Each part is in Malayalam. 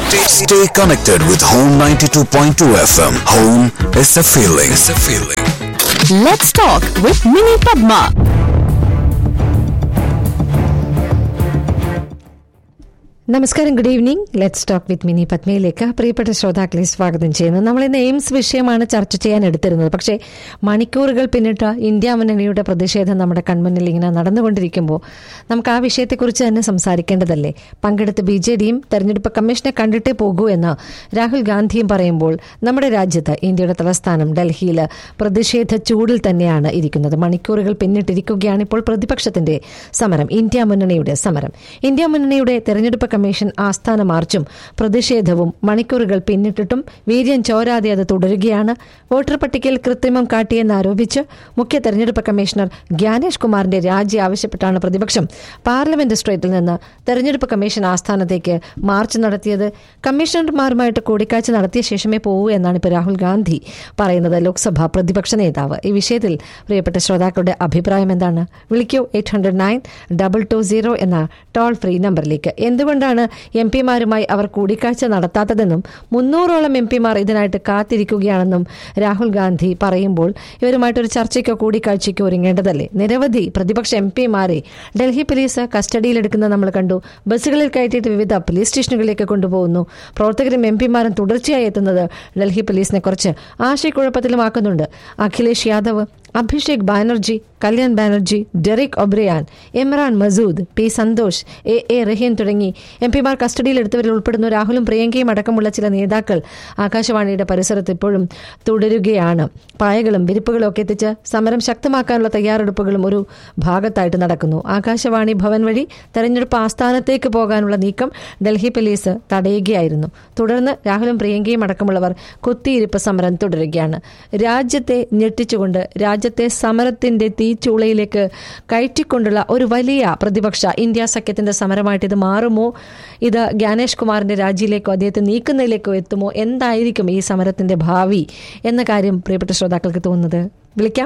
Stay connected with Home 92.2 FM. Home is a feeling. It's a feeling. Let's talk with Mini Padma. നമസ്കാരം, good evening. Let's talk with mini പത്മയിലേക്ക് പ്രിയപ്പെട്ട ശ്രോതാക്കളെ സ്വാഗതം ചെയ്യുന്നു. നമ്മൾ ഇന്ന് എയിംസ് വിഷയമാണ് ചർച്ച ചെയ്യാൻ എടുത്തിരുന്നത്. പക്ഷേ മണിക്കൂറുകൾ പിന്നിട്ട് ഇന്ത്യ മുന്നണിയുടെ പ്രതിഷേധം നമ്മുടെ കൺമുന്നിൽ ഇങ്ങനെ നടന്നുകൊണ്ടിരിക്കുമ്പോൾ നമുക്ക് ആ വിഷയത്തെക്കുറിച്ച് തന്നെ സംസാരിക്കേണ്ടതല്ലേ. പങ്കെടുത്ത് BJDയും തെരഞ്ഞെടുപ്പ് കമ്മീഷനെ കണ്ടിട്ടേ പോകൂ എന്ന് രാഹുൽ ഗാന്ധിയും പറയുമ്പോൾ നമ്മുടെ രാജ്യത്ത് ഇന്ത്യയുടെ തലസ്ഥാനം ഡൽഹിയിൽ പ്രതിഷേധ ചൂടിൽ തന്നെയാണ് ഇരിക്കുന്നത്. മണിക്കൂറുകൾ പിന്നിട്ടിരിക്കുകയാണ് ഇപ്പോൾ പ്രതിപക്ഷത്തിന്റെ സമരം, ഇന്ത്യ മുന്നണിയുടെ സമരം. ഇന്ത്യ മുന്നണിയുടെ തെരഞ്ഞെടുപ്പ് കമ്മീഷൻ ആസ്ഥാന മാർച്ചും പ്രതിഷേധവും മണിക്കൂറുകൾ പിന്നിട്ടിട്ടും വീര്യം ചോരാതെ അത് തുടരുകയാണ്. വോട്ടർ പട്ടികയിൽ കൃത്രിമം കാട്ടിയെന്നാരോപിച്ച് മുഖ്യ തെരഞ്ഞെടുപ്പ് കമ്മീഷണർ ഗ്യാനേഷ് കുമാറിന്റെ രാജി ആവശ്യപ്പെട്ടാണ് പ്രതിപക്ഷം പാർലമെന്റ് സ്ട്രീറ്റിൽ നിന്ന് തെരഞ്ഞെടുപ്പ് കമ്മീഷൻ ആസ്ഥാനത്തേക്ക് മാർച്ച് നടത്തിയത്. കമ്മീഷണർമാരുമായിട്ട് കൂടിക്കാഴ്ച നടത്തിയ ശേഷമേ പോകൂ എന്നാണ് ഇപ്പോൾ രാഹുൽ ഗാന്ധി പറയുന്നത്, ലോക്സഭാ പ്രതിപക്ഷ നേതാവ്. ഈ വിഷയത്തിൽ പ്രിയപ്പെട്ട ശ്രോതാക്കളുടെ അഭിപ്രായം എന്താണ്? വിളിക്കൂ 800-922 എന്ന ടോൾ ഫ്രീ നമ്പറിലേക്ക്. എന്തുകൊണ്ടാണ് MP-മാരുമായി അവർ കൂടിക്കാഴ്ച നടത്താത്തതെന്നും 300ഓളം MP-മാർ ഇതിനായിട്ട് കാത്തിരിക്കുകയാണെന്നും രാഹുൽ ഗാന്ധി പറയുമ്പോൾ ഇവരുമായിട്ടൊരു ചർച്ചയ്ക്കോ കൂടിക്കാഴ്ചയ്ക്കോ ഒരുങ്ങേണ്ടതല്ലേ? നിരവധി പ്രതിപക്ഷ MP-മാരെ ഡൽഹി പോലീസ് കസ്റ്റഡിയിലെടുക്കുന്നത് നമ്മൾ കണ്ടു. ബസ്സുകളിൽ കയറ്റിയിട്ട് വിവിധ പോലീസ് സ്റ്റേഷനുകളിലേക്ക് കൊണ്ടുപോകുന്നു. പ്രവർത്തകരും MP-മാരും തുടർച്ചയായി എത്തുന്നത് ഡൽഹി പോലീസിനെ കുറച്ച് ആശയക്കുഴപ്പത്തിലുമാക്കുന്നുണ്ട്. Akhilesh Yadav, Abhishek Banerjee, Kalyan Banerjee, Derek O'Brien, Imran Masood, P. Santhosh, A. റഹീൻ തുടങ്ങി MP-മാർ കസ്റ്റഡിയിലെടുത്തവരിൽ ഉൾപ്പെടുന്നു. രാഹുലും പ്രിയങ്കയും അടക്കമുള്ള ചില നേതാക്കൾ ആകാശവാണിയുടെ പരിസരത്ത് ഇപ്പോഴും തുടരുകയാണ്. പായകളും വിരിപ്പുകളും ഒക്കെ എത്തിച്ച് സമരം ശക്തമാക്കാനുള്ള തയ്യാറെടുപ്പുകളും ഒരു ഭാഗത്തായിട്ട് നടക്കുന്നു. ആകാശവാണി ഭവൻ വഴി തെരഞ്ഞെടുപ്പ് ആസ്ഥാനത്തേക്ക് പോകാനുള്ള നീക്കം ഡൽഹി പോലീസ് തടയുകയായിരുന്നു. തുടർന്ന് രാഹുലും പ്രിയങ്കയും അടക്കമുള്ളവർ കുത്തിയിരിപ്പ് സമരം തുടരുകയാണ്. രാജ്യത്തെ ഞെട്ടിച്ചുകൊണ്ട് രാജ്യത്തെ സമരത്തിന്റെ തീച്ചൂളയിലേക്ക് കയറ്റിക്കൊണ്ടുള്ള ഒരു വലിയ പ്രതിപക്ഷ ഇന്ത്യ സഖ്യത്തിന്റെ സമരമായിട്ട് ഇത് മാറുമോ? ഇത് ഗ്യാനേഷ് കുമാറിന്റെ രാജിയിലേക്കോ അദ്ദേഹത്തെ നീക്കുന്നതിലേക്കോ എത്തുമോ? എന്തായിരിക്കും ഈ സമരത്തിന്റെ ഭാവി എന്ന കാര്യം പ്രിയപ്പെട്ട ശ്രോതാക്കൾക്ക് തോന്നുന്നത്? വിളിക്കാം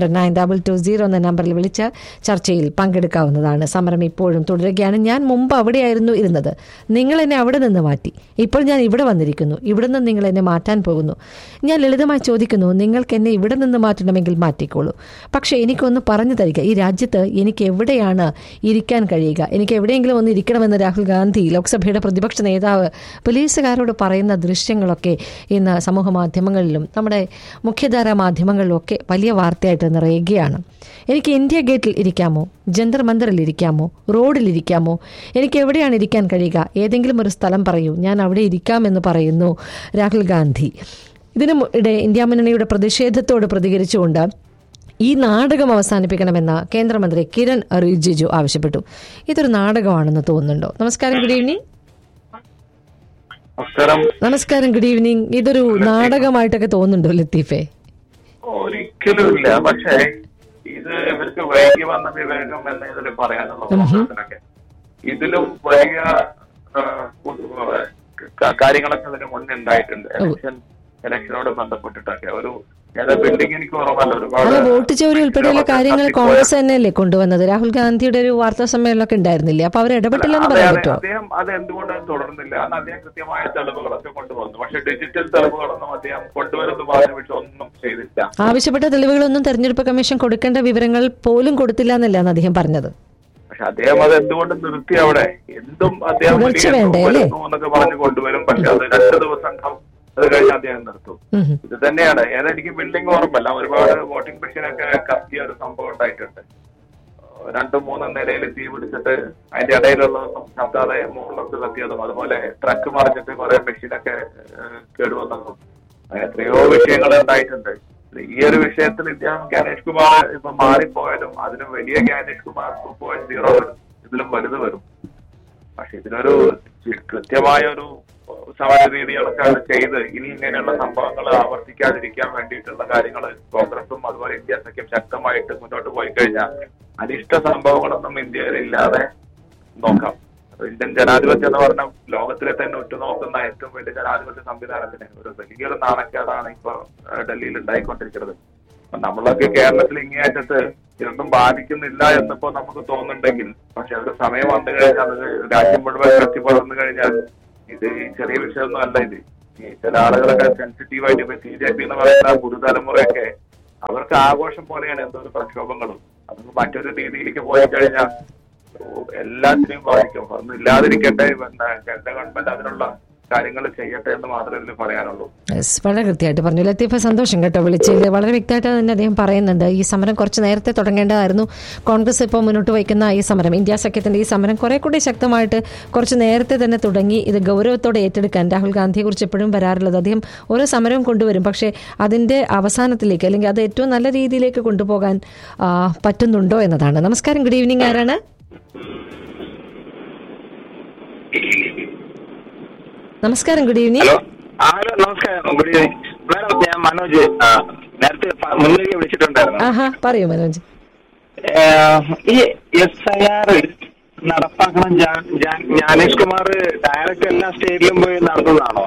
800-922 എന്ന നമ്പറിൽ വിളിച്ച് ചർച്ചയിൽ പങ്കെടുക്കാവുന്നതാണ്. സമരം ഇപ്പോഴും തുടരുകയാണ്. ഞാൻ മുമ്പ് അവിടെയായിരുന്നു ഇരുന്നത്, നിങ്ങൾ എന്നെ അവിടെ നിന്ന് മാറ്റി. ഇപ്പോൾ ഞാൻ ഇവിടെ വന്നിരിക്കുന്നു, ഇവിടെ നിന്ന് നിങ്ങൾ എന്നെ മാറ്റാൻ പോകുന്നു. ഞാൻ ലളിതമായി ചോദിക്കുന്നു, നിങ്ങൾക്ക് എന്നെ ഇവിടെ നിന്ന് മാറ്റണമെങ്കിൽ മാറ്റിക്കോളൂ. പക്ഷേ എനിക്കൊന്ന് പറഞ്ഞു തരിക, ഈ രാജ്യത്ത് എനിക്ക് എവിടെയാണ് ഇരിക്കാൻ കഴിയുക? എനിക്ക് എവിടെയെങ്കിലും ഒന്ന് ഇരിക്കണമെന്ന് രാഹുൽ ഗാന്ധി, ലോക്സഭയുടെ പ്രതിപക്ഷ നേതാവ്, പോലീസുകാരോട് പറയുന്ന ദൃശ്യങ്ങളൊക്കെ ഇന്ന് സമൂഹ മാധ്യമങ്ങളിലും നമ്മുടെ മുഖ്യധാരാ മാധ്യമങ്ങളിലും ഒക്കെ വലിയ വാർത്തയായിട്ട് നിറയുകയാണ്. എനിക്ക് ഇന്ത്യ ഗേറ്റിൽ ഇരിക്കാമോ? ജന്തർ മന്ദറിൽ ഇരിക്കാമോ? റോഡിലിരിക്കാമോ? എനിക്ക് എവിടെയാണ് ഇരിക്കാൻ കഴിയുക? ഏതെങ്കിലും ഒരു സ്ഥലം പറയൂ, ഞാൻ അവിടെ ഇരിക്കാമെന്ന് പറയുന്നു രാഹുൽ ഗാന്ധി. ഇതിനിടെ ഇന്ത്യ മുന്നണിയുടെ പ്രതിഷേധത്തോട് പ്രതികരിച്ചുകൊണ്ട് ഈ നാടകം അവസാനിപ്പിക്കണമെന്ന് കേന്ദ്രമന്ത്രി കിരൺ റിജിജു ആവശ്യപ്പെട്ടു. ഇതൊരു നാടകമാണെന്ന് തോന്നുന്നുണ്ടോ? നമസ്കാരം, ഗുഡ് ഈവനിങ്. നമസ്കാരം, ഗുഡ് ഈവനിങ്. ഇതൊരു നാടകമായിട്ടൊക്കെ തോന്നുന്നുണ്ടോ ലത്തീഫെ? ഒരിക്കലുമില്ല. പക്ഷേ ഇത് ഇവർക്ക് വൈകി വന്ന വിവേകം എന്ന് ഇതിൽ പറയാനുള്ള ഇതിലും വലിയ കാര്യങ്ങളൊക്കെ ഇതിന് മുന്നേ ഉണ്ടായിട്ടുണ്ട്. ഇലക്ഷനോട് ബന്ധപ്പെട്ടിട്ടൊക്കെ ഒരു ബിൽഡിംഗ് എനിക്ക് ഓർമ്മല്ല, ഒരുപാട് വോട്ട് ചോരി ഉൾപ്പെടെയുള്ള കാര്യങ്ങൾ കോൺഗ്രസ് തന്നെയല്ലേ കൊണ്ടുവന്നത്. രാഹുൽ ഗാന്ധിയുടെ ഒരു വാർത്താ സമ്മേളനമൊക്കെ ഉണ്ടായിരുന്നില്ലേ? അപ്പൊ അവർ ഇടപെട്ടില്ലെന്ന് പറയാൻ പറ്റുമോ? അദ്ദേഹം അത് എന്തുകൊണ്ട് തുടർന്നില്ല? കാരണം അദ്ദേഹം കൃത്യമായ തെളിവുകളൊക്കെ കൊണ്ടുവന്നു. പക്ഷെ ഡിജിറ്റൽ തെളിവുകളൊന്നും അദ്ദേഹം കൊണ്ടുവരുന്ന ഭാഗം ഒന്നും ചെയ്തില്ല. ആവശ്യപ്പെട്ട തെളിവുകളൊന്നും തെരഞ്ഞെടുപ്പ് കമ്മീഷൻ കൊടുക്കേണ്ട വിവരങ്ങൾ പോലും കൊടുത്തില്ല എന്നല്ല അദ്ദേഹം പറഞ്ഞത്. പക്ഷെ അദ്ദേഹം അത് എന്തുകൊണ്ട് നിർത്തി? അവിടെ എന്തും അദ്ദേഹം എന്നൊക്കെ പറഞ്ഞു കൊണ്ടുവരും. പക്ഷെ അത് 2 ദിവസം അത് കഴിഞ്ഞ് അദ്ദേഹം നിർത്തും. ഇത് തന്നെയാണ്. ഏതെനിക്ക് ബിൽഡിംഗ് ഓർമ്മല്ല, ഒരുപാട് വോട്ടിംഗ് മെഷീനൊക്കെ കത്തിയ ഒരു സംഭവം ഉണ്ടായിട്ടുണ്ട്. 2-3 നിലയിൽ തീ പിടിച്ചിട്ട് അതിന്റെ ഇടയിലുള്ളതൊന്നും കത്താതെ മുകളിലൊക്കെ കത്തിയതും, അതുപോലെ ട്രക്ക് മറിഞ്ഞിട്ട് കുറെ മെഷീനൊക്കെ കേടുവന്നതും, അങ്ങനെ എത്രയോ വിഷയങ്ങൾ ഉണ്ടായിട്ടുണ്ട്. ഈ ഒരു വിഷയത്തിൽ ഇദ്ദേഹം ഗ്യാനേഷ് കുമാർ ഇപ്പൊ മാറിപ്പോയാലും അതിന് വലിയ ഗ്യാനേഷ് കുമാർ 2.0 ഇതിലും വലുത് വരും. പക്ഷെ ഇതിനൊരു കൃത്യമായ ഒരു സമര രീതികളൊക്കെ ചെയ്ത് ഇനി ഇങ്ങനെയുള്ള സംഭവങ്ങൾ ആവർത്തിക്കാതിരിക്കാൻ വേണ്ടിയിട്ടുള്ള കാര്യങ്ങൾ കോൺഗ്രസും അതുപോലെ ഇന്ത്യ സഖ്യം ശക്തമായിട്ട് മുന്നോട്ട് പോയി കഴിഞ്ഞാൽ അനിഷ്ട സംഭവങ്ങളൊന്നും ഇന്ത്യയിൽ ഇല്ലാതെ നോക്കാം. ഇന്ത്യൻ ജനാധിപത്യം എന്ന് പറഞ്ഞ ലോകത്തിലെ തന്നെ ഉറ്റുനോക്കുന്ന ഏറ്റവും വലിയ ജനാധിപത്യ സംവിധാനത്തിന് ഒരു വലിയൊരു നാണക്കേടാണ് ഇപ്പൊ ഡൽഹിയിൽ ഉണ്ടായിക്കൊണ്ടിരിക്കുന്നത്. നമ്മളൊക്കെ കേരളത്തിൽ ഇങ്ങേയറ്റത്ത് ഇതൊന്നും ബാധിക്കുന്നില്ല എന്നിപ്പോ നമുക്ക് തോന്നുന്നുണ്ടെങ്കിൽ, പക്ഷെ ഒരു സമയം വന്നു കഴിഞ്ഞാൽ അത് രാജ്യം മുഴുവൻ എത്തിപ്പടർന്നു കഴിഞ്ഞാൽ ഇത് ചെറിയ വിഷയമൊന്നും അല്ല. ഇത് ഈ ചില ആളുകളൊക്കെ സെൻസിറ്റീവായിട്ട് ഇപ്പൊ CJP എന്ന് പറയുന്ന പുതുതലമുറയൊക്കെ അവർക്ക് ആഘോഷം പോലെയാണ് എന്തോ പ്രക്ഷോഭങ്ങളും. അതൊന്ന് മറ്റൊരു രീതിയിലേക്ക് പോയി കഴിഞ്ഞാൽ എല്ലാത്തിനെയും ബാധിക്കും. അതൊന്നും ഇല്ലാതിരിക്കട്ടെ, കേന്ദ്ര ഗവൺമെന്റ് അതിനുള്ള കാര്യങ്ങൾ ചെയ്യട്ടെ എന്ന് മാത്രമേ ഇതിൽ പറയാനുള്ളൂ. വളരെ കൃത്യമായിട്ട് പറഞ്ഞു ലത്തീഫ. സന്തോഷം കേട്ടോ വിളിച്ചതിൽ. വളരെ വ്യക്തമായിട്ട് തന്നെ അദ്ദേഹം പറയുന്നുണ്ട് ഈ സമരം കുറച്ച് നേരത്തെ തുടങ്ങേണ്ടതായിരുന്നു. കോൺഗ്രസ് ഇപ്പോൾ മുന്നോട്ട് വയ്ക്കുന്ന ഈ സമരം, ഇന്ത്യ സഖ്യത്തിന്റെ ഈ സമരം കുറെ കൂടി ശക്തമായിട്ട് കുറച്ച് നേരത്തെ തന്നെ തുടങ്ങി ഇത് ഗൗരവത്തോടെ ഏറ്റെടുക്കാൻ രാഹുൽ ഗാന്ധിയെക്കുറിച്ച് എപ്പോഴും വരാറുള്ളത്. അദ്ദേഹം ഓരോ സമരവും കൊണ്ടുവരും, പക്ഷേ അതിന്റെ അവസാനത്തിലേക്ക് അല്ലെങ്കിൽ അത് ഏറ്റവും നല്ല രീതിയിലേക്ക് കൊണ്ടുപോകാൻ പറ്റുന്നുണ്ടോ എന്നതാണ്. നമസ്കാരം, ഗുഡ് ഈവനിങ്. ആരാണ്? നമസ്കാരം, ഗുഡ് ഈവനിങ്. ഹലോ, നമസ്കാരം, ഗുഡ് ഈവനിങ് മാഡം. ഞാൻ മനോജ്, നേരത്തെ മുന്നിലേക്ക് വിളിച്ചിട്ടുണ്ടായിരുന്നു. പറയൂ മനോജ്. ഈ SIR നടപ്പാക്കണം ജ്ഞാനേഷ് കുമാർ ഡയറക്റ്റ് എല്ലാ സ്റ്റേറ്റിലും പോയി നടത്തുന്നതാണോ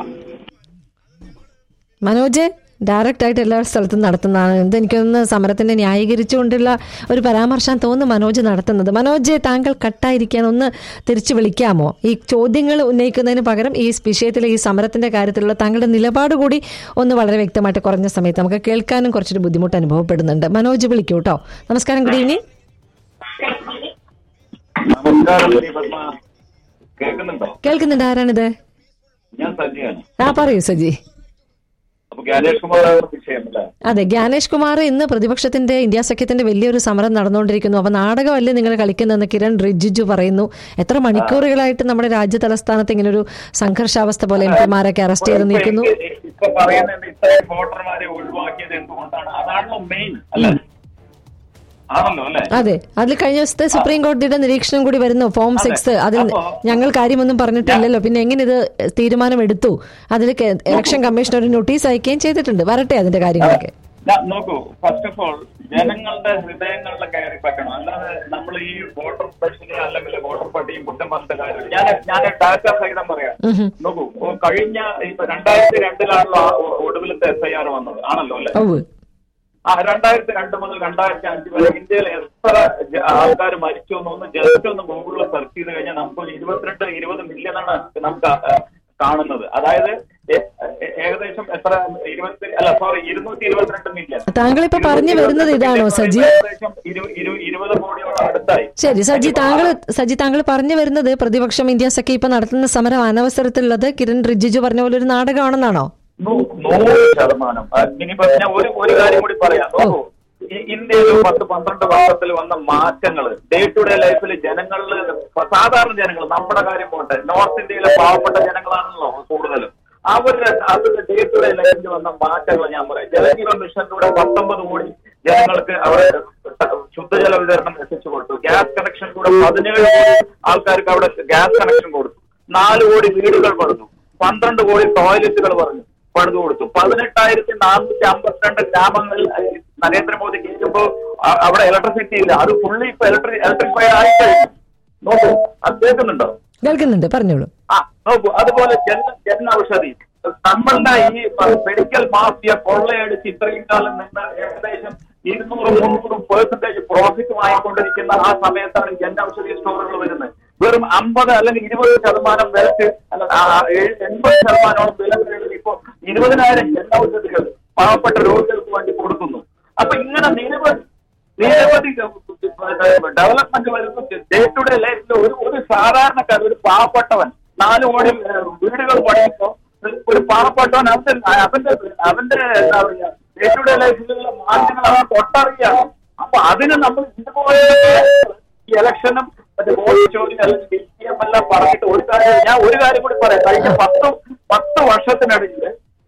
മനോജ്? ഡയറക്റ്റ് ആയിട്ട് എല്ലാ സ്ഥലത്തും നടത്തുന്നതാണ്. ഇതെനിക്കൊന്ന് സമരത്തിനെ ന്യായീകരിച്ചുകൊണ്ടുള്ള ഒരു പരാമർശം തോന്നുന്നു മനോജ് നടത്തുന്നത്. മനോജ്, താങ്കൾ കട്ടായിരിക്കാൻ ഒന്ന് തിരിച്ചു വിളിക്കാമോ? ഈ ചോദ്യങ്ങൾ ഉന്നയിക്കുന്നതിന് പകരം ഈ വിഷയത്തിലെ ഈ സമരത്തിന്റെ കാര്യത്തിലുള്ള താങ്കളുടെ നിലപാട് കൂടി ഒന്ന് വളരെ വ്യക്തമായിട്ട് കുറഞ്ഞ സമയത്ത് നമുക്ക് കേൾക്കാനും കുറച്ചൊരു ബുദ്ധിമുട്ട് അനുഭവപ്പെടുന്നുണ്ട്. മനോജ് വിളിക്കൂ കേട്ടോ. നമസ്കാരം, ഗുഡ് ഈവനിങ്. കേൾക്കുന്നുണ്ട്. ആരാണിത്? പറയൂ സജി. അതെ, ജ്ഞാനേഷ് കുമാർ ഇന്ന് പ്രതിപക്ഷത്തിന്റെ ഇന്ത്യ സഖ്യത്തിന്റെ വലിയൊരു സമരം നടന്നുകൊണ്ടിരിക്കുന്നു. അപ്പൊ നാടകമല്ലേ നിങ്ങൾ കളിക്കുന്നതെന്ന് കിരൺ റിജിജു പറയുന്നു. എത്ര മണിക്കൂറുകളായിട്ട് നമ്മുടെ രാജ്യ തലസ്ഥാനത്ത് ഇങ്ങനെ ഒരു സംഘർഷാവസ്ഥ പോലെ MPമാരൊക്കെ അറസ്റ്റ് ചെയ്ത് നീക്കുന്നു. അതെ, അതിൽ കഴിഞ്ഞ ദിവസത്തെ സുപ്രീം കോടതിയുടെ നിരീക്ഷണം കൂടി വരുന്നു. ഫോം 6 അതിൽ ഞങ്ങൾ കാര്യമൊന്നും പറഞ്ഞിട്ടില്ലല്ലോ, പിന്നെ എങ്ങനെ ഇത് തീരുമാനം എടുത്തു? അതിൽ ഇലക്ഷൻ കമ്മീഷൻ ഒരു നോട്ടീസ് അയക്കുകയും ചെയ്തിട്ടുണ്ട്. വരട്ടെ അതിന്റെ കാര്യങ്ങളൊക്കെ. നോക്കൂ, ഫസ്റ്റ് ഓഫ് ഓൾ ജനങ്ങളുടെ ഹൃദയങ്ങളിലെ കയറി പറ്റണം. അല്ലാതെ നമ്മൾ ഈ വോട്ടർ സ്പെഷ്യലി അല്ലെങ്കിൽ വോട്ടർ പട്ടിയും കുറ്റം പറഞ്ഞ കാര്യം ഞാൻ ഡാറ്റ സഹിതം പറയാം. നോക്കൂ, കഴിഞ്ഞ 2002 ഒടുവിലത്തെ SIR വന്നത് ആണല്ലോ അല്ലെ? 2002 മുതൽ 2005 വരെ ഇന്ത്യയിൽ എത്ര ആൾക്കാർ മരിച്ചു എന്നൊന്ന് ജസ്റ്റ് ഒന്ന് ഗൂഗിളിൽ സെർച്ച് ചെയ്ത് കഴിഞ്ഞാൽ നമുക്ക് 20 മില്യണാണ് നമുക്ക് കാണുന്നത്. അതായത് ഏകദേശം എത്ര 222 മില്യൺ. താങ്കൾ ഇപ്പൊ പറഞ്ഞു വരുന്നത് ഇതാണോ സജി? ഏകദേശം 20 കോടിയോളം അടുത്തായി. ശരി സജി, താങ്കൾ പറഞ്ഞു വരുന്നത് പ്രതിപക്ഷം ഇന്ത്യ സഖ്യ ഇപ്പൊ നടത്തുന്ന സമരം അനവസരത്തിലുള്ളത് കിരൺ റിജിജു പറഞ്ഞ പോലെ ഒരു നാടകമാണെന്നാണോ? 100%. ഇനിയിപ്പോ ഞാൻ ഒരു കാര്യം കൂടി പറയാം. നോക്കൂ, ഇന്ത്യയിൽ 10-12 വർഷത്തിൽ വന്ന മാറ്റങ്ങൾ ഡേ ടു ഡേ ലൈഫിൽ ജനങ്ങളിൽ, സാധാരണ ജനങ്ങൾ, നമ്മുടെ കാര്യം പോട്ടെ, നോർത്ത് ഇന്ത്യയിലെ പാവപ്പെട്ട ജനങ്ങളാണല്ലോ കൂടുതലും. അവരുടെ ഡേ ടു ഡേ ലൈഫിൽ വന്ന മാറ്റങ്ങൾ ഞാൻ പറയാം. ജലജീവൻ മിഷനിലൂടെ 19 കോടി ജനങ്ങൾക്ക് അവിടെ ശുദ്ധജല വിതരണം എത്തിച്ചു കൊടുത്തു. ഗ്യാസ് കണക്ഷൻ കൂടെ 17 കോടി ആൾക്കാർക്ക് അവിടെ ഗ്യാസ് കണക്ഷൻ കൊടുത്തു. 4 കോടി വീടുകൾ പണിതു. 12 കോടി ടോയ്ലറ്റുകൾ പണിതു കൊടുത്തു. 18,452 ഗ്രാമങ്ങളിൽ നരേന്ദ്രമോദി കയറ്റുമ്പോ അവിടെ ഇലക്ട്രിസിറ്റി ഇല്ല. അത് ഫുള്ളി ഇപ്പൊ ഇലക്ട്രിഫൈ ആയിക്കഴിഞ്ഞു. നോക്കൂ, അത് കേൾക്കുന്നുണ്ടോ? കേൾക്കുന്നുണ്ട്, പറഞ്ഞോളൂ. നോക്കൂ, അതുപോലെ ജൻ ഔഷധി നമ്മളുടെ ഈ മെഡിക്കൽ മാഫിയ കൊള്ളയടിച്ച് ഇത്രയും കാലം നിന്ന് ഏകദേശം 200-300% പ്രോഫിറ്റ് വാങ്ങിക്കൊണ്ടിരിക്കുന്ന ആ സമയത്താണ് ജൻ ഔഷധി സ്റ്റോറുകൾ വരുന്നത്. വെറും 50 അല്ലെങ്കിൽ 20% വിലക്ക്, 80% വില ഇപ്പോ 20,000 ജൻ ഔഷധികൾ പാവപ്പെട്ട രോഗികൾക്ക് വേണ്ടി കൊടുക്കുന്നു. അപ്പൊ ഇങ്ങനെ നിരവധി ഡെവലപ്മെന്റ് വരുന്നു. ഡേ ടു ഡേ ലൈഫിൽ ഒരു സാധാരണക്കാരൻ, ഒരു പാവപ്പെട്ടവൻ 4 കോടി വീടുകൾ പണിയുമ്പോ ഒരു പാവപ്പെട്ടവൻ അവന്റെ എന്താ പറയുക, ഡേ ടു ഡേ ലൈഫിലുള്ള മാറ്റങ്ങൾ അവൻ തൊട്ടറിയാണ്. അപ്പൊ അതിന് നമ്മൾ ഇതുപോലെ ഈ ഇലക്ഷനും മറ്റേ വോട്ട് ചോദ്യം അല്ലെങ്കിൽ DCM എല്ലാം പറഞ്ഞിട്ട് ഞാൻ ഒരു കാര്യം കൂടി പറയാം. കഴിഞ്ഞ 10 വർഷത്തിനിടയിൽ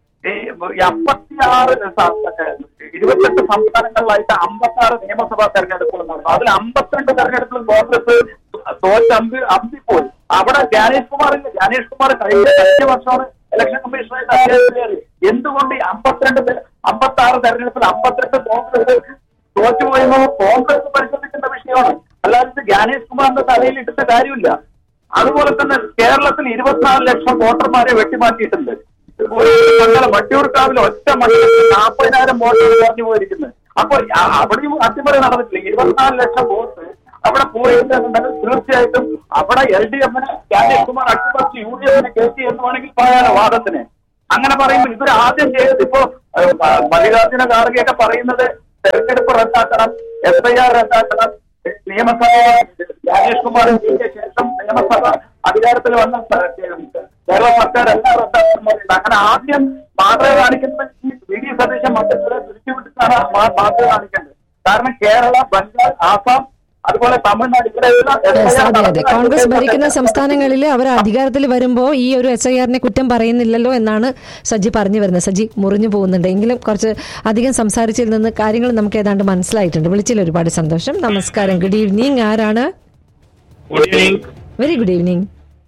28 സംസ്ഥാനങ്ങളിലായിട്ട് 56 നിയമസഭാ തെരഞ്ഞെടുപ്പുകൾ നടന്നു. അതിൽ 52 തെരഞ്ഞെടുപ്പിലും കോൺഗ്രസ് അമ്പിപ്പോയി. അവിടെ ജ്ഞാനേഷ് കുമാർ കഴിഞ്ഞ വർഷമാണ് ഇലക്ഷൻ കമ്മീഷനായിട്ട് അദ്ദേഹം. എന്തുകൊണ്ട് 56 തെരഞ്ഞെടുപ്പിൽ 52 കോൺഗ്രസ് തോറ്റുപോയെന്നോ കോൺഗ്രസ് പരിശോധിക്കേണ്ട വിഷയമാണ്. അല്ലാതെ ജ്ഞാനേഷ് കുമാറിന്റെ തലയിൽ ഇട്ടിട്ട് കാര്യമില്ല. അതുപോലെ തന്നെ കേരളത്തിൽ 24 ലക്ഷം വോട്ടർമാരെ വെട്ടിമാറ്റിയിട്ടുണ്ട്. മണ്ഡലം വട്ടിയൂർക്കാവിൽ ഒറ്റ മണ്ഡലത്തിൽ 40,000 വോട്ടുകൾ കുറഞ്ഞു പോയിരിക്കുന്നത്. അപ്പൊ അവിടെയും അട്ടിമറി നടന്നിട്ടില്ല. 24 ലക്ഷം വോട്ട് അവിടെ പോയിട്ടുണ്ടെങ്കിൽ തീർച്ചയായിട്ടും അവിടെ LDF-നെ രാജേഷ്കുമാർ അട്ടിമറിച്ച് UDF-നെ കയറ്റി എന്ന് വേണമെങ്കിൽ പറയാനോ വാദത്തിന്. അങ്ങനെ പറയുമ്പോൾ ഇവർ ആദ്യം ചെയ്തത് ഇപ്പോ മല്ലികാർജുന ഖാർഗെയൊക്കെ പറയുന്നത് തെരഞ്ഞെടുപ്പ് റദ്ദാക്കണം, FIR റദ്ദാക്കണം, നിയമസഭ രാജേഷ് കുമാറിന്റെ ശേഷം നിയമസഭ അധികാരത്തിൽ വന്ന കേരള സർക്കാർ എല്ലാം റദ്ദാക്കാൻ പറയുന്നത്. അങ്ങനെ ആദ്യം മാതൃക കാണിക്കുന്നത് ഈ VD സതീശൻ മന്ത്രിമാരെ തിരിച്ചുവിട്ടിട്ടാണ് മാതൃക കാണിക്കേണ്ടത്. കാരണം കേരള, ബംഗാൾ, ആസാം, അതുപോലെ തമിഴ്നാട് അതെ, കോൺഗ്രസ് ഭരിക്കുന്ന സംസ്ഥാനങ്ങളിൽ അവർ അധികാരത്തിൽ വരുമ്പോൾ ഈ ഒരു SIR-നെ കുറ്റം പറയുന്നില്ലല്ലോ എന്നാണ് സജി പറഞ്ഞു വരുന്നത്. സജി മുറിഞ്ഞു പോകുന്നുണ്ട് എങ്കിലും കുറച്ച് അധികം സംസാരിച്ചതിൽ നിന്ന് കാര്യങ്ങൾ നമുക്ക് ഏതാണ്ട് മനസ്സിലായിട്ടുണ്ട്. വിളിച്ചതിൽ ഒരുപാട് സന്തോഷം. നമസ്കാരം. Good evening. ആരാണ്? Very good evening.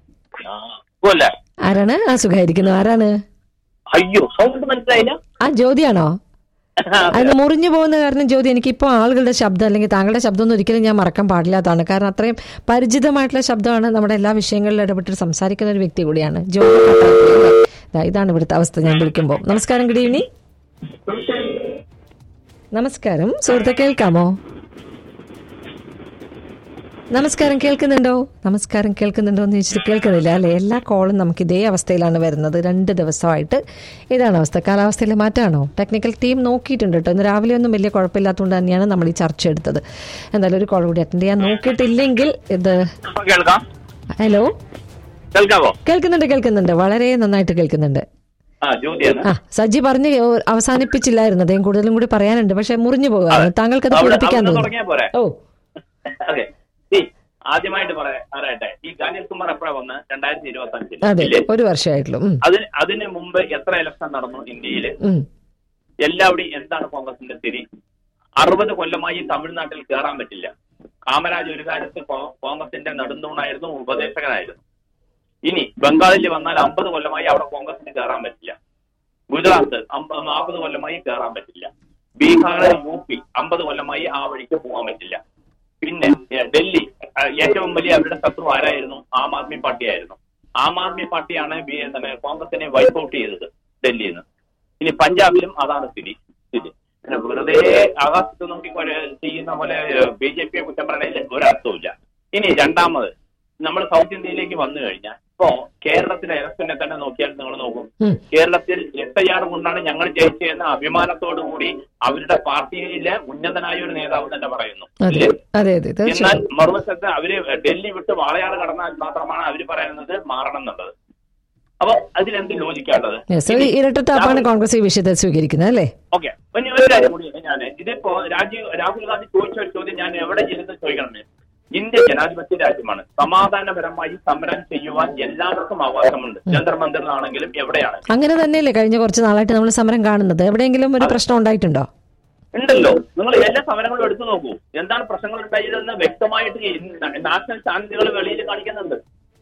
ആരാണ്? സുഖമായിരിക്കുന്നു. ആരാണ്? അയ്യോ, സൗണ്ട് മനസ്സിലായില്ല. ജ്യോതിയാണോ? അത് മുറിഞ്ഞു പോകുന്ന കാരണം ജ്യോതി, എനിക്കിപ്പോൾ ആളുകളുടെ ശബ്ദം അല്ലെങ്കിൽ താങ്കളുടെ ശബ്ദം ഒന്നും ഒരിക്കലും ഞാൻ മറക്കാൻ പാടില്ലാത്തതാണ്. കാരണം അത്രയും പരിചിതമായിട്ടുള്ള ശബ്ദമാണ്. നമ്മുടെ എല്ലാ വിഷയങ്ങളിലും ഇടപെട്ട് സംസാരിക്കുന്ന ഒരു വ്യക്തി കൂടിയാണ് ജ്യോതി. ഇതാണ് ഇവിടുത്തെ അവസ്ഥ ഞാൻ വിളിക്കുമ്പോൾ. നമസ്കാരം. Good evening. നമസ്കാരം സുഹൃത്തെ, കേൾക്കാമോ? നമസ്കാരം, കേൾക്കുന്നുണ്ടോ? നമസ്കാരം, കേൾക്കുന്നുണ്ടോ എന്ന് ചോദിച്ചിട്ട് കേൾക്കുന്നില്ല അല്ലേ? എല്ലാ കോളും നമുക്ക് ഇതേ അവസ്ഥയിലാണ് വരുന്നത്. 2 ദിവസമായിട്ട് ഇതാണ് അവസ്ഥ. കാലാവസ്ഥയിലെ മാറ്റമാണോ? ടെക്നിക്കൽ ടീം നോക്കിയിട്ടുണ്ട് കേട്ടോ. ഇന്ന് രാവിലെ ഒന്നും വലിയ കുഴപ്പമില്ലാത്തതുകൊണ്ട് തന്നെയാണ് നമ്മൾ ഈ ചർച്ച എടുത്തത്. എന്തായാലും ഒരു കോൾ കൂടി അറ്റൻഡ് ചെയ്യാൻ നോക്കിയിട്ടില്ലെങ്കിൽ ഇത്. ഹലോ, കേൾക്കുന്നുണ്ട്. വളരെ നന്നായിട്ട് കേൾക്കുന്നുണ്ട്. സജി പറഞ്ഞ് അവസാനിപ്പിച്ചില്ലായിരുന്നു. അദ്ദേഹം കൂടുതലും കൂടി പറയാനുണ്ട്, പക്ഷെ മുറിഞ്ഞു പോകാണ്. താങ്കൾക്ക് അത് പൂർത്തിപ്പിക്കാൻ തോന്നുന്നു. ആദ്യമായിട്ട് പറയട്ടെ, ഈ രാജേഷ് കുമാർ എപ്പോഴാ വന്ന്? 2025. ഒരു വർഷമായിട്ടുള്ളൂ. അതിന് മുമ്പ് എത്ര ഇലക്ഷൻ നടന്നു ഇന്ത്യയില്? എല്ലാവിടെയും എന്താണ് കോൺഗ്രസിന്റെ സ്ഥിതി? 60 കൊല്ലമായി തമിഴ്നാട്ടിൽ കയറാൻ പറ്റില്ല. കാമരാജ് ഒരു കാലത്ത് കോൺഗ്രസിന്റെ നെടുന്തൂണായിരുന്നു, ഉപദേശകനായിരുന്നു. ഇനി ബംഗാളിൽ വന്നാൽ 50 കൊല്ലമായി അവിടെ കോൺഗ്രസിന് കയറാൻ പറ്റില്ല. ഗുജറാത്ത് 40 കൊല്ലമായി കയറാൻ പറ്റില്ല. ബീഹാർ, UP 50 കൊല്ലമായി ആ വഴിക്ക് പോകാൻ പറ്റില്ല. പിന്നെ ഡൽഹി ഏറ്റവും വലിയ അവരുടെ ശത്രു ആരായിരുന്നു? ആം ആദ്മി പാർട്ടിയായിരുന്നു. ആം ആദ്മി പാർട്ടിയാണ് കോൺഗ്രസിനെ വൈപ്പ് ഔട്ട് ചെയ്തത് ഡൽഹിയിൽ നിന്ന്. ഇനി പഞ്ചാബിലും അതാണ് സ്ഥിതി. പിന്നെ വെറുതെ ആകാശത്ത് നോക്കി ചെയ്യുന്ന പോലെ BJP കുറ്റം പറയണതിൽ ഒരർത്ഥവുമില്ല. ഇനി രണ്ടാമത് നമ്മൾ സൗത്ത് ഇന്ത്യയിലേക്ക് വന്നു കഴിഞ്ഞാൽ ഇപ്പോ കേരളത്തിലെ ഇലക്ഷനെ തന്നെ നോക്കിയാൽ നിങ്ങൾ നോക്കും, കേരളത്തിൽ 8 കൊണ്ടാണ് ഞങ്ങൾ ജയിച്ചതെന്ന അഭിമാനത്തോടു കൂടി അവരുടെ പാർട്ടിയിലെ ഉന്നതനായ ഒരു നേതാവ് തന്നെ പറയുന്നു. എന്നാൽ മറുവശത്ത് അവര് ഡൽഹി വിട്ട് വാളയാട് കടന്നാൽ മാത്രമാണ് അവര് പറയുന്നത് മാറണം എന്നുള്ളത്. അപ്പൊ അതിലെന്ത് ലോജിക്കാണുള്ളത്? ഇരട്ടത്താപ്പാണ് കോൺഗ്രസ് ഈ വിഷയത്തെ സ്വീകരിക്കുന്നത് അല്ലേ? ഓക്കെ, ഒരു കാര്യം കൂടി ഞാൻ ഇതിപ്പോ രാഹുൽ ഗാന്ധി ചോദിച്ച ഒരു ചോദ്യം ഞാൻ എവിടെ ഇരുന്ന് ചോദിക്കണമെന്ന്. ഇന്ത്യ ജനാധിപത്യ രാജ്യമാണ്. സമാധാനപരമായി സമരം ചെയ്യുവാൻ എല്ലാവർക്കും അവകാശമുണ്ട്. ജന്തർ മന്ദിറിലാണെങ്കിലും എവിടെയാണ്. അങ്ങനെ തന്നെയല്ലേ കഴിഞ്ഞ കുറച്ച് നാളായിട്ട് നമ്മൾ സമരം കാണുന്നത്? എവിടെയെങ്കിലും ഒരു പ്രശ്നം ഉണ്ടായിട്ടുണ്ടോ? ഉണ്ടല്ലോ. നിങ്ങൾ എല്ലാ സമരങ്ങളും എടുത്തു നോക്കൂ. എന്താണ് പ്രശ്നങ്ങൾ ഉണ്ടായതെന്ന് വ്യക്തമായിട്ട് നാഷണൽ ചാനലുകൾ വെളിയിൽ കാണിക്കുന്നുണ്ട്.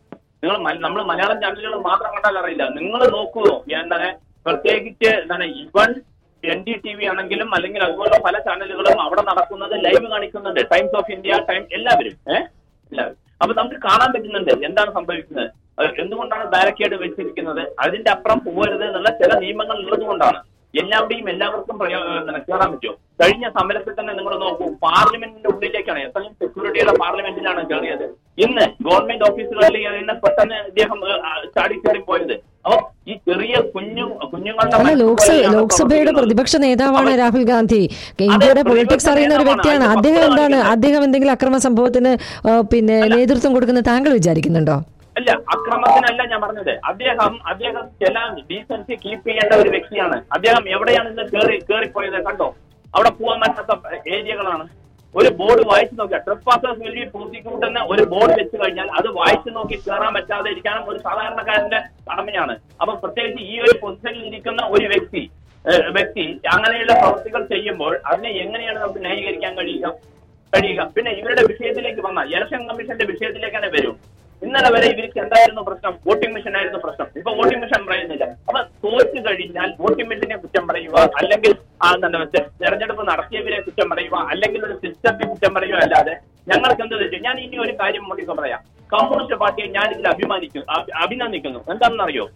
നമ്മൾ മലയാളം ചാനലുകൾ മാത്രം കണ്ടാൽ അറിയില്ല. നിങ്ങൾ നോക്കൂ, എന്താണ് പ്രത്യേകിച്ച് ഇവൺ NDTV ആണെങ്കിലും അല്ലെങ്കിൽ അതുപോലെ പല ചാനലുകളും അവിടെ നടക്കുന്നത് ലൈവ് കാണിക്കുന്നുണ്ട്. ടൈംസ് ഓഫ് ഇന്ത്യ, എല്ലാവരും. അപ്പൊ നമുക്ക് കാണാൻ പറ്റുന്നുണ്ട് എന്താണ് സംഭവിക്കുന്നത്. എന്തുകൊണ്ടാണ് ബാരിക്കേഡ് വെച്ചിരിക്കുന്നത്? അതിന്റെ അപ്പുറം പോകരുത് എന്നുള്ള ചില നിയമങ്ങൾ ഉള്ളത് കൊണ്ടാണ്. എല്ലാവർക്കും കയറാൻ പറ്റുമോ? കഴിഞ്ഞ സമരത്തിൽ തന്നെ നിങ്ങൾ നോക്കൂ, പാർലമെന്റിന്റെ ഉള്ളിലേക്കാണ്, എത്രയും സെക്യൂരിറ്റിയുടെ പാർലമെന്റിലാണ് കയറിയത്. ഇന്ന് ഗവൺമെന്റ് ഓഫീസുകളിൽ പെട്ടെന്ന് ഇദ്ദേഹം ചാടി പോയത്. അപ്പൊ ഈ ചെറിയ കുഞ്ഞുങ്ങളുടെ ലോക്സഭയുടെ പ്രതിപക്ഷ നേതാവാണ് രാഹുൽ ഗാന്ധി. ഇന്ത്യയുടെ പൊളിറ്റിക്സ് അറിയുന്ന ഒരു വ്യക്തിയാണ് അദ്ദേഹം. അദ്ദേഹം എന്തെങ്കിലും അക്രമ സംഭവത്തിന് നേതൃത്വം കൊടുക്കുന്ന താങ്കൾ വിചാരിക്കുന്നുണ്ടോ? അല്ല, അക്രമത്തിനല്ല ഞാൻ പറഞ്ഞത്. അദ്ദേഹം ചില ഡീസൻസി കീപ്പ് ചെയ്യേണ്ട ഒരു വ്യക്തിയാണ്. അദ്ദേഹം എവിടെയാണ് ഇന്ന് കയറിപ്പോയത് കണ്ടോ? അവിടെ പോകാൻ പറ്റാത്ത ഏരിയകളാണ്. ഒരു ബോർഡ് വായിച്ചു നോക്കിയാൽ ട്രെസ്പാസേഴ്സ് വിൽ ബി പ്രോസിക്യൂട്ടഡ് എന്ന ഒരു ബോർഡ് വെച്ച് കഴിഞ്ഞാൽ അത് വായിച്ചു നോക്കി കയറാൻ പറ്റാതെ ഇരിക്കാനും ഒരു സാധാരണക്കാരന്റെ കടമയാണ്. അപ്പൊ പ്രത്യേകിച്ച് ഈ ഒരു പൊസിഷനിൽ ഇരിക്കുന്ന ഒരു വ്യക്തി അങ്ങനെയുള്ള പ്രവൃത്തികൾ ചെയ്യുമ്പോൾ അതിനെ എങ്ങനെയാണ് നമുക്ക് ന്യായീകരിക്കാൻ കഴിയുക? പിന്നെ ഇവരുടെ വിഷയത്തിലേക്ക് വന്നാൽ ഇലക്ഷൻ കമ്മീഷന്റെ വിഷയത്തിലേക്കാണ് വരും. ഇന്നലെ വരെ ഇവർക്ക് എന്തായിരുന്നു പ്രശ്നം? വോട്ടിംഗ് മെഷീൻ ആയിരുന്നു പ്രശ്നം. ഇപ്പൊ വോട്ടിംഗ് മെഷീൻ പറയുന്നില്ല. അപ്പൊ തോറ്റു കഴിഞ്ഞാൽ വോട്ടിംഗ് മെഷീനെ കുറ്റം പറയുക, അല്ലെങ്കിൽ തെരഞ്ഞെടുപ്പ് നടത്തിയവരെ കുറ്റം പറയുക, അല്ലെങ്കിൽ ഒരു സിസ്റ്റത്തെ കുറ്റം പറയുക അല്ലാതെ ഞങ്ങൾക്ക് എന്ത് തെറ്റും? ഞാൻ ഇനി ഒരു കാര്യം കൂടി പറയാം. കമ്മ്യൂണിസ്റ്റ് പാർട്ടിയെ ഞാൻ ഇതിൽ അഭിനന്ദിക്കുന്നു. എന്താണെന്നറിയോ?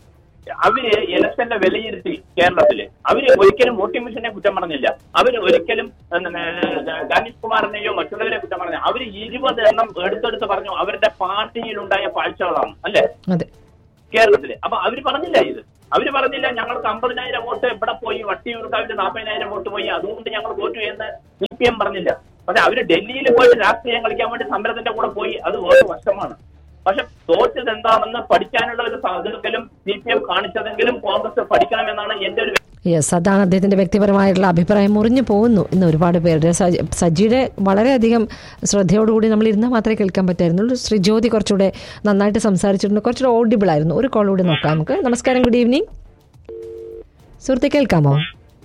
അവര് ഇലക്ഷന്റെ വിലയിരുത്തി കേരളത്തില് അവര് ഒരിക്കലും വോട്ടിംഗ് മെഷീനെ കുറ്റം പറഞ്ഞില്ല. അവര് ഒരിക്കലും ഗണേഷ് കുമാറിനെയോ മറ്റുള്ളവരെ കുറ്റം പറഞ്ഞില്ല. അവര് 20 എണ്ണം എടുത്തെടുത്ത് പറഞ്ഞു അവരുടെ പാർട്ടിയിലുണ്ടായ പാഴ്ചകളാണ് അല്ലെ കേരളത്തില്. അപ്പൊ അവര് പറഞ്ഞില്ല ഇത്. അവര് പറഞ്ഞില്ല ഞങ്ങൾക്ക് 50,000 വോട്ട് ഇവിടെ പോയി, വട്ടിയൂർക്കാവിന്റെ 40,000 വോട്ട് പോയി, അതുകൊണ്ട് ഞങ്ങൾ വോട്ട് ചെയ്യുന്ന CPM പറഞ്ഞില്ല. പക്ഷെ അവര് ഡൽഹിയിൽ പോയിട്ട് രാഷ്ട്രീയം കളിക്കാൻ വേണ്ടി സമരത്തിന്റെ കൂടെ പോയി, അത് വേറെ വശമാണ്. പക്ഷെ തോറ്റത് എന്താണെന്ന് പഠിക്കാനുള്ള ഒരു സാധ്യതകളും CPM കാണിച്ചതെങ്കിലും കോൺഗ്രസ് പഠിക്കണമെന്നാണ് എന്റെ ഒരു. യെസ്, അതാണ് അദ്ദേഹത്തിന്റെ വ്യക്തിപരമായിട്ടുള്ള അഭിപ്രായം. മുറിഞ്ഞു പോകുന്നു ഇന്ന് ഒരുപാട് പേരുടെ. സജിയുടെ വളരെയധികം ശ്രദ്ധയോടുകൂടി നമ്മൾ ഇരുന്നാൽ മാത്രമേ കേൾക്കാൻ പറ്റായിരുന്നുള്ളൂ. ശ്രീജ്യോതി കുറച്ചുകൂടെ നന്നായിട്ട് സംസാരിച്ചിട്ടുണ്ട്, കുറച്ചുകൂടെ ഓഡിബിൾ ആയിരുന്നു. ഒരു കോൾ കൂടി നോക്കാം നമുക്ക്. നമസ്കാരം, ഗുഡ് ഈവനിങ്. സുഹൃത്തെ കേൾക്കാമോ?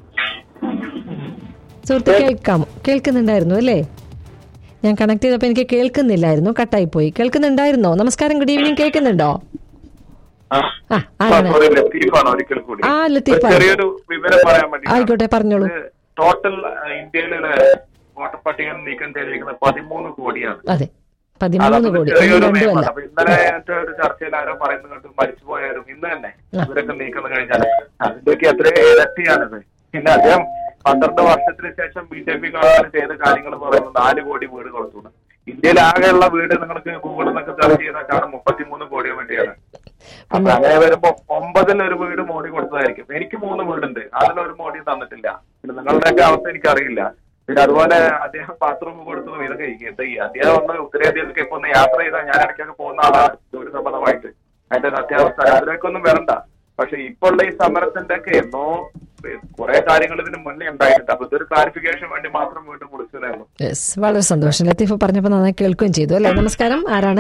സുഹൃത്തെ കേൾക്കുന്നുണ്ടായിരുന്നു അല്ലേ? ഞാൻ കണക്ട് ചെയ്തപ്പോൾ എനിക്ക് കേൾക്കുന്നില്ലായിരുന്നു, കട്ടായി പോയി. കേൾക്കുന്നുണ്ടായിരുന്നോ? നമസ്കാരം, ഗുഡ് ഈവനിങ്. കേൾക്കുന്നുണ്ടോ? ചെറിയൊരു വിവരം പറയാൻ വേണ്ടി. ആയിക്കോട്ടെ, പറഞ്ഞോളൂ. ടോട്ടൽ ഇന്ത്യയിലെ വോട്ടർ പട്ടിക നീക്കം ചെയ്തിരിക്കുന്നത് 13 കോടിയാണ്. അതെ, 13 കോടി. അപ്പൊ ഇന്നലെ ഒരു ചർച്ചയിൽ ആരോ പറയുന്നത് കേട്ട് മരിച്ചുപോയാലും ഇന്ന് തന്നെ ഇവരൊക്കെ നീക്കം കഴിഞ്ഞാൽ അതിന്റെയൊക്കെ എത്രയോ ഇരട്ടിയാണിത്. പിന്നെ അദ്ദേഹം 12 വർഷത്തിന് ശേഷം BJP ഗവൺമെന്റ് ചെയ്ത കാര്യങ്ങൾ പറയുന്നത് 4 കോടി വീട് കൊടുത്തു. ഇന്ത്യയിൽ ആകെയുള്ള വീട് നിങ്ങൾക്ക് ഗൂഗിളിൽ നിന്നൊക്കെ സെർച്ച് ചെയ്താൽ കാണും 33 കോടിയെ വേണ്ടിയാണ്. അപ്പൊ അങ്ങനെ വരുമ്പോ 9 ഒരു വീട് മോഡി കൊടുത്തതായിരിക്കും. എനിക്ക് 3 വീടുണ്ട്, അതിലൊരു മോഡി തന്നിട്ടില്ല. പിന്നെ നിങ്ങളുടെയൊക്കെ അവസ്ഥ എനിക്കറിയില്ല. പിന്നെ അതുപോലെ അദ്ദേഹം ബാത്റൂം കൊടുത്തതും ഇതൊക്കെ എന്താ ഈ അദ്ദേഹം ഒന്ന് ഉത്തരേന്ത്യയിലേക്ക് ഇപ്പൊ ഒന്ന് യാത്ര ചെയ്താൽ ഞാൻ ഇടയ്ക്കൊക്കെ പോകുന്ന ആളാണ് ജോലി സംബന്ധമായിട്ട്. അതിന്റെ അത്യാവസ്ഥ അതിലേക്കൊന്നും വരണ്ട. പക്ഷെ ഇപ്പോൾ ഉള്ള ഈ സമരത്തിന്റെ ഒക്കെ എന്നോ കുറെ കാര്യങ്ങൾ ഇതിന് മുന്നേ ഉണ്ടായിട്ടുണ്ട്. അപ്പൊ ഇതൊരു ക്ലാരിഫിക്കേഷൻ വേണ്ടി മാത്രം വീണ്ടും വിളിച്ചതേ ഉള്ളൂ. വളരെ സന്തോഷം. ലത്തീഫ് പറഞ്ഞപ്പോൾ നന്നായി കേൾക്കുകയും ചെയ്തു അല്ലേ? നമസ്കാരം, ആരാണ്?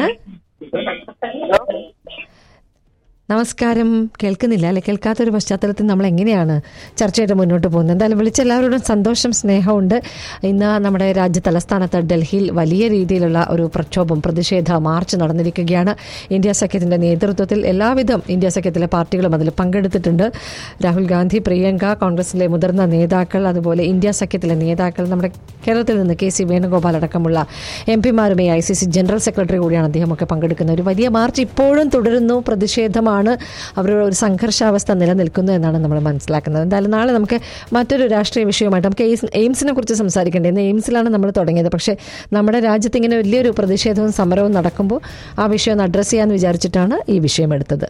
നമസ്കാരം. കേൾക്കുന്നില്ല അല്ലെ? കേൾക്കാത്തൊരു പശ്ചാത്തലത്തിൽ നമ്മൾ എങ്ങനെയാണ് ചർച്ചയായിട്ട് മുന്നോട്ട് പോകുന്നത്? എന്തായാലും വിളിച്ച എല്ലാവരോടും സന്തോഷം, സ്നേഹമുണ്ട്. ഇന്ന് നമ്മുടെ രാജ്യ തലസ്ഥാനത്ത് ഡൽഹിയിൽ വലിയ രീതിയിലുള്ള ഒരു പ്രക്ഷോഭം, പ്രതിഷേധ മാർച്ച് നടന്നിരിക്കുകയാണ്. ഇന്ത്യ സഖ്യത്തിന്റെ നേതൃത്വത്തിൽ എല്ലാവിധം ഇന്ത്യ സഖ്യത്തിലെ പാർട്ടികളും അതിൽ പങ്കെടുത്തിട്ടുണ്ട്. രാഹുൽ ഗാന്ധി, പ്രിയങ്ക, കോൺഗ്രസിലെ മുതിർന്ന നേതാക്കൾ, അതുപോലെ ഇന്ത്യ സഖ്യത്തിലെ നേതാക്കൾ, നമ്മുടെ കേരളത്തിൽ നിന്ന് KC വേണുഗോപാൽ അടക്കമുള്ള MP-മാരും ICC ജനറൽ സെക്രട്ടറി കൂടിയാണ് അദ്ദേഹമൊക്കെ പങ്കെടുക്കുന്ന ഒരു വലിയ മാർച്ച് ഇപ്പോഴും തുടരുന്നു. പ്രതിഷേധമാണ്, അവരുടെ ഒരു സംഘർഷാവസ്ഥ നിലനിൽക്കുന്നു എന്നാണ് നമ്മൾ മനസ്സിലാക്കുന്നത്. എന്തായാലും നാളെ നമുക്ക് മറ്റൊരു രാഷ്ട്രീയ വിഷയമായിട്ട് നമുക്ക് എയിംസിനെ കുറിച്ച് സംസാരിക്കേണ്ടത്. ഇന്ന് എയിംസിലാണ് നമ്മൾ തുടങ്ങിയത്. പക്ഷേ നമ്മുടെ രാജ്യത്ത് ഇങ്ങനെ വലിയൊരു പ്രതിഷേധവും സമരവും നടക്കുമ്പോൾ ആ വിഷയം ഒന്ന് അഡ്രസ് ചെയ്യാമെന്ന് വിചാരിച്ചിട്ടാണ് ഈ വിഷയം എടുത്തത്.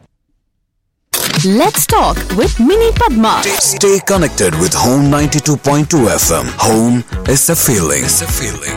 Let's talk with Mini Padma. Stay connected with Home 92.2 FM. Home is a feeling.